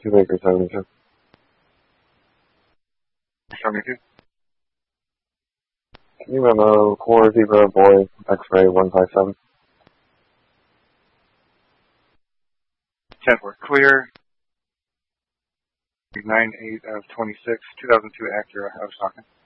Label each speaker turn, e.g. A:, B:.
A: 2 Baker 72.
B: 72.
A: Can you memo Core Zebra Boy X-Ray 157?
B: 10-4, clear. 9-8 of 26, 2002 Acura, I was talking.